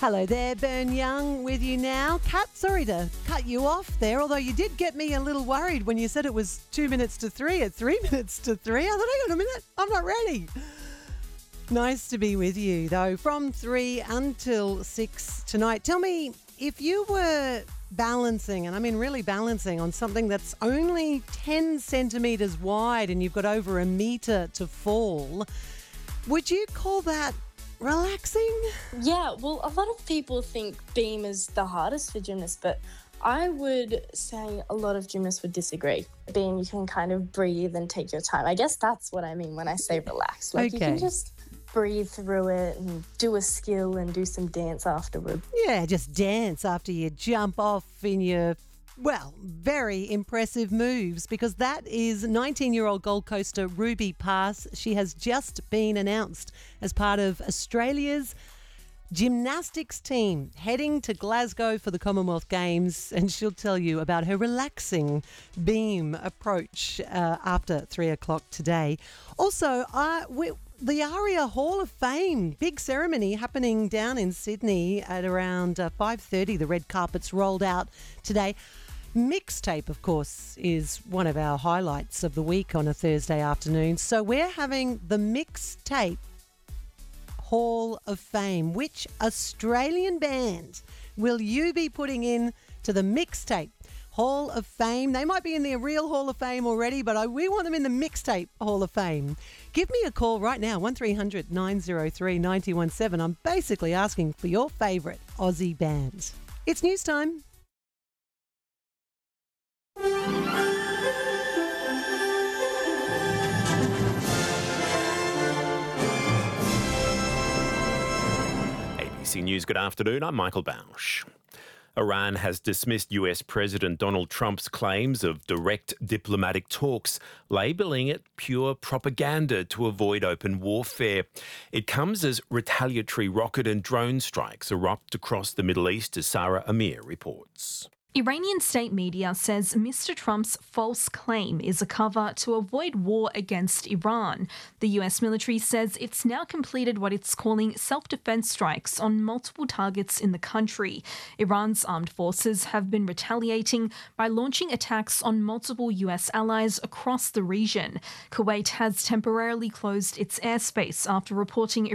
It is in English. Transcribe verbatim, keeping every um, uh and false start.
Hello there, Bern Young with you now. Kat, sorry to cut you off there, although you did get me a little worried when you said it was two minutes to three at three minutes to three. I thought, hang on a minute, I'm not ready. Nice to be with you, though, from three until six tonight. Tell me, if you were balancing, and I mean really balancing, on something that's only ten centimetres wide and you've got over a metre to fall, would you call that relaxing? Yeah, well, a lot of people think beam is the hardest for gymnasts, but I would say a lot of gymnasts would disagree. Beam, you can kind of breathe and take your time. I guess that's what I mean when I say relax. Like, Okay. you can just breathe through it and do a skill and do some dance afterward. Yeah, just dance after you jump off in your, well, very impressive moves, because that is nineteen-year-old Gold Coaster Ruby Pass. She has just been announced as part of Australia's gymnastics team heading to Glasgow for the Commonwealth Games, and she'll tell you about her relaxing beam approach uh, after three o'clock today. Also, uh, we, the ARIA Hall of Fame, big ceremony happening down in Sydney at around uh, five thirty. The red carpet's rolled out today. Mixtape, of course, is one of our highlights of the week on a Thursday afternoon. So we're having the Mixtape Hall of Fame. Which Australian band will you be putting in to the Mixtape Hall of Fame? They might be in the real Hall of Fame already, but I, we want them in the Mixtape Hall of Fame. Give me a call right now, one three hundred nine oh three nine oh one seven. I'm basically asking for your favourite Aussie band. It's news time. A B C News, good afternoon. I'm Michael Bausch. Iran has dismissed U S President Donald Trump's claims of direct diplomatic talks, labelling it pure propaganda to avoid open warfare. It comes as retaliatory rocket and drone strikes erupt across the Middle East, as Sarah Amir reports. Iranian state media says Mister Trump's false claim is a cover to avoid war against Iran. The U S military says it's now completed what it's calling self-defense strikes on multiple targets in the country. Iran's armed forces have been retaliating by launching attacks on multiple U S allies across the region. Kuwait has temporarily closed its airspace after reporting